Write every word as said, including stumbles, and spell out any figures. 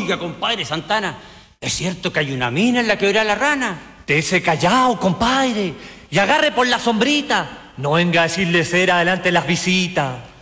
Oiga, compadre Santana, ¿es cierto que hay una mina en la quebrada La Rana? Tese callao, compadre, y agarre por la sombrita. No venga a decirle cera adelante las visitas.